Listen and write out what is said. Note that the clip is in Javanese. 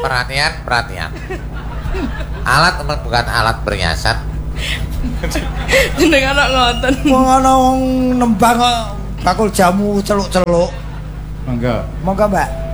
Perhatian. Alat bukan alat perhiasan. Jeneng anak ngoten. Wong ana wong nembang kok bakul jamu celuk-celuk. Monggo. Monggo, Mbak.